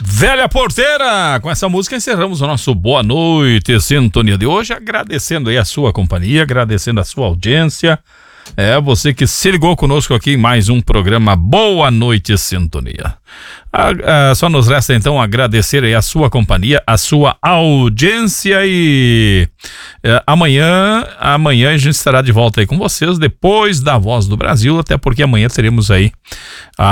Velha Porteira, com essa música encerramos o nosso Boa Noite Sintonia de hoje, agradecendo aí a sua companhia, agradecendo a sua audiência, você que se ligou conosco aqui em mais um programa Boa Noite Sintonia. Só nos resta então agradecer aí a sua companhia, a sua audiência e amanhã a gente estará de volta aí com vocês depois da Voz do Brasil, até porque amanhã teremos aí